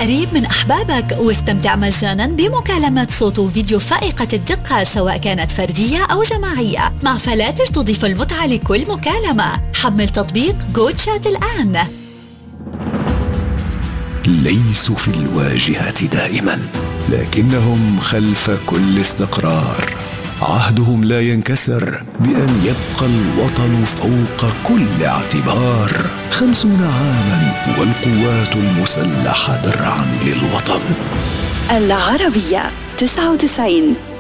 قريب من أحبابك واستمتع مجانا بمكالمة صوت وفيديو فائقة الدقة سواء كانت فردية أو جماعية، مع فلاتر تضيف المتعة لكل مكالمة. حمل تطبيق جو تشات الآن. ليسوا في الواجهة دائما، لكنهم خلف كل استقرار. عهدهم لا ينكسر بأن يبقى الوطن فوق كل اعتبار. 50 عاما والقوات المسلحة درعا للوطن. العربية 99.